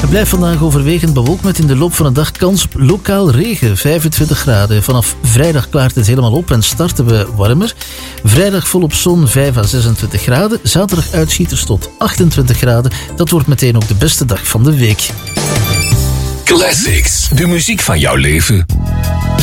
blijft vandaag overwegend bewolkt met in de loop van de dag kans op lokaal regen. 25 graden. Vanaf vrijdag klaart het helemaal op en starten we warmer. Vrijdag volop zon, 5 à 26 graden. Zaterdag uitschieters tot 28 graden. Dat wordt meteen ook de beste dag van de week. Classics, de muziek van jouw leven.